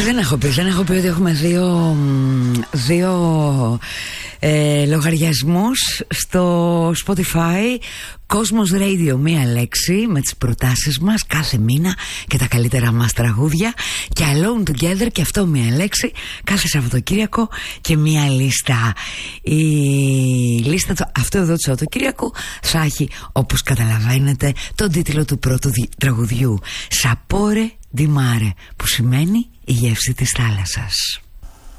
Όχι, δεν έχω πει ότι έχουμε δύο λογαριασμούς στο Spotify. Κόσμος Radio, μία λέξη με τις προτάσεις μας κάθε μήνα και τα καλύτερα μας τραγούδια. Και Alone Together, και αυτό μία λέξη, κάθε Σαββατοκύριακο και μία λίστα. Η λίστα αυτού εδώ του Σαββατοκύριακου θα έχει, όπως καταλαβαίνετε, τον τίτλο του πρώτου τραγουδιού, Sapore di Mare, που σημαίνει η γεύση της θάλασσας.